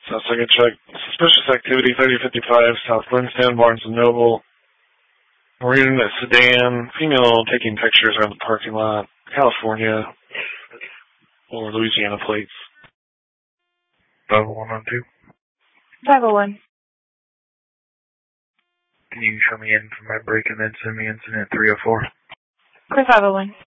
South Second check. Suspicious activity, 3055 South Glenstown, Barnes & Noble. Maroon sedan, female taking pictures around the parking lot, California, or Louisiana plates. 50112. 501. Can you show me in for my break and then send me incident 304? For 501.